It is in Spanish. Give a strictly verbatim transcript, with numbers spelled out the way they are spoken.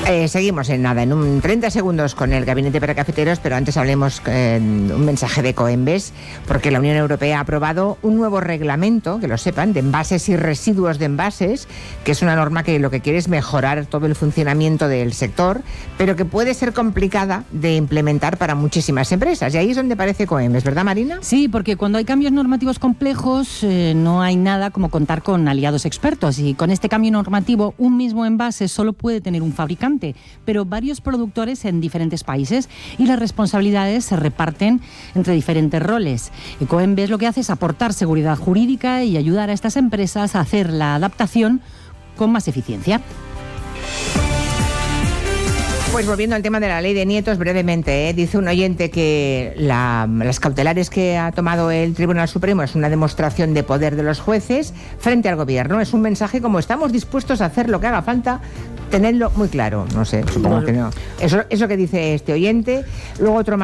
Eh, seguimos en nada, en un treinta segundos con el Gabinete para Cafeteros, pero antes hablemos eh, un mensaje de Coembes, porque la Unión Europea ha aprobado un nuevo reglamento, que lo sepan, de envases y residuos de envases, que es una norma que lo que quiere es mejorar todo el funcionamiento del sector, pero que puede ser complicada de implementar para muchísimas empresas. Y ahí es donde aparece Coembes, ¿verdad, Marina? Sí, porque cuando hay cambios normativos complejos eh, no hay nada como contar con aliados expertos, y con este cambio normativo un mismo envase solo puede tener un fabricante, pero varios productores en diferentes países, y las responsabilidades se reparten entre diferentes roles. Coembes lo que hace es aportar seguridad jurídica y ayudar a estas empresas a hacer la adaptación con más eficiencia. Pues volviendo al tema de la ley de nietos, brevemente, ¿eh? Dice un oyente que la, las cautelares que ha tomado el Tribunal Supremo es una demostración de poder de los jueces frente al gobierno. Es un mensaje como: estamos dispuestos a hacer lo que haga falta, tenedlo muy claro. No sé, supongo que no. Eso, eso que dice este oyente. Luego otro